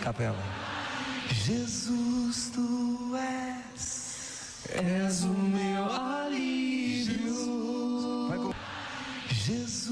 capela. Jesus, tu és o meu alívio. Jesus.